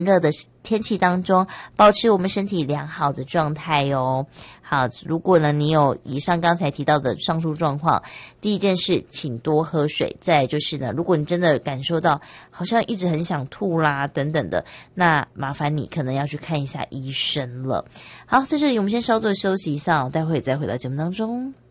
热的天气当中，保持我们身体良好的状态哦。好，如果呢你有以上刚才提到的上述状况，第一件事请多喝水，再来就是呢，如果你真的感受到好像一直很想吐啦等等的，那麻烦你可能要去看一下医生了。好，在这里我们先稍作休息一下，待会再回到节目当中。